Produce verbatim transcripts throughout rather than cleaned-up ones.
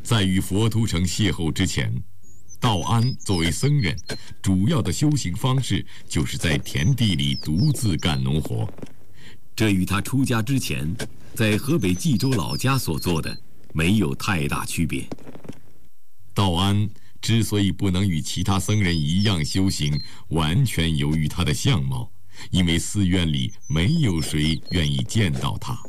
在与佛图澄邂逅之前，道安作为僧人，主要的修行方式就是在田地里独自干农活。这与他出家之前在河北冀州老家所做的没有太大区别。道安之所以不能与其他僧人一样修行，完全由于他的相貌，因为寺院里没有谁愿意见到他。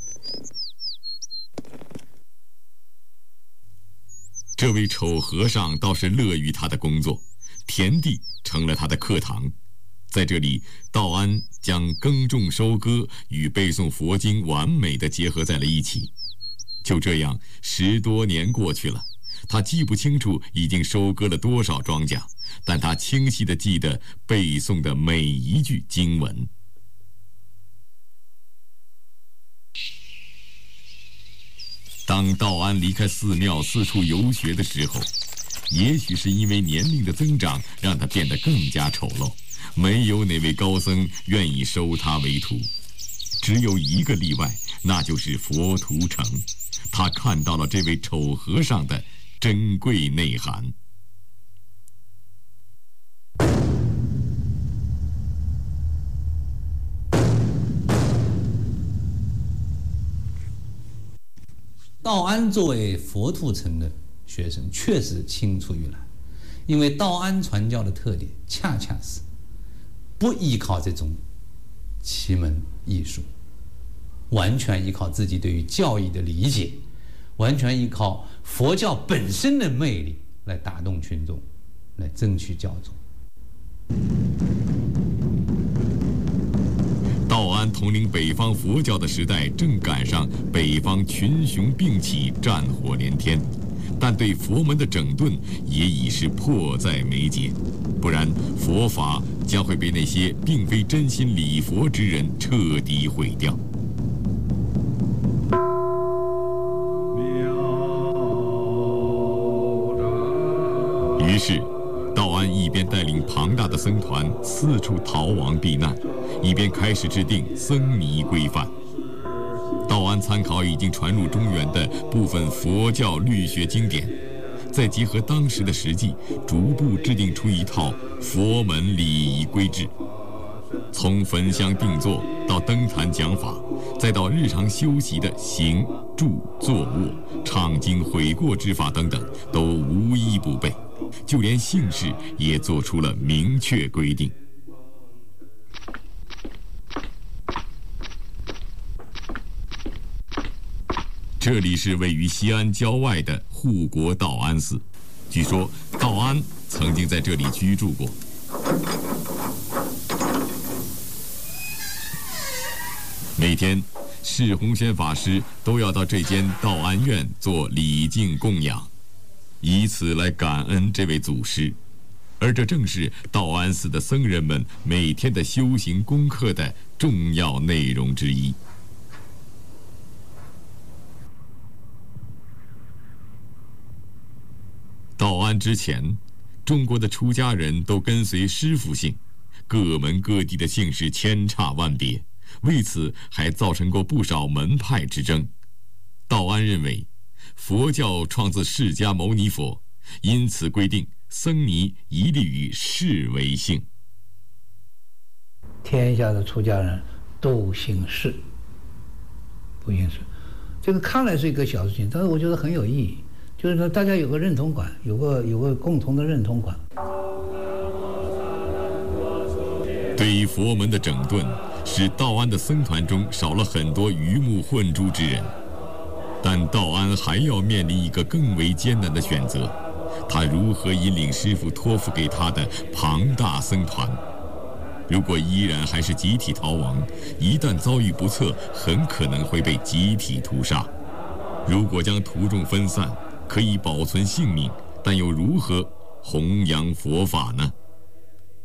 这位丑和尚倒是乐于他的工作，田地成了他的课堂。在这里，道安将耕种收割与背诵佛经完美地结合在了一起。就这样，十多年过去了，他记不清楚已经收割了多少庄稼，但他清晰地记得背诵的每一句经文。当道安离开寺庙四处游学的时候，也许是因为年龄的增长让他变得更加丑陋，没有哪位高僧愿意收他为徒。只有一个例外，那就是佛图澄，他看到了这位丑和尚的珍贵内涵。 道安作为佛图澄的学生，确实青出于蓝，因为道安传教的特点恰恰是不依靠这种奇门艺术，完全依靠自己对于教义的理解，完全依靠佛教本身的魅力来打动群众，来争取教众。 道安统领北方佛教的时代正赶上北方群雄并起，战火连天，但对佛门的整顿也已是迫在眉睫，不然佛法将会被那些并非真心礼佛之人彻底毁掉。于是道安一边带领庞大的僧团四处逃亡避难，一边开始制定僧尼规范。道安参考已经传入中原的部分佛教律学经典，再结合当时的实际，逐步制定出一套佛门礼仪规制。从焚香定坐到登坛讲法，再到日常修习的行住坐卧、唱经悔过之法等等，都无一不备。就连姓氏也做出了明确规定。这里是位于西安郊外的护国道安寺，据说道安曾经在这里居住过。每天，释弘宣法师都要到这间道安院做礼敬供养，以此来感恩这位祖师，而这正是道安寺的僧人们每天的修行功课的重要内容之一。道安之前，中国的出家人都跟随师父姓，各门各地的姓氏千差万别，为此还造成过不少门派之争。道安认为，佛教创自释迦牟尼佛，因此规定僧尼一律以释为姓。 天下的出家人都姓释，不姓释。这个看来是一个小事情，但是我觉得很有意义，就是说大家有个认同感，有个有个共同的认同感。 对于佛门的整顿，使道安的僧团中少了很多鱼目混珠之人。但道安还要面临一个更为艰难的选择，他如何引领师父托付给他的庞大僧团？如果依然还是集体逃亡，一旦遭遇不测，很可能会被集体屠杀。如果将徒众分散，可以保存性命，但又如何弘扬佛法呢？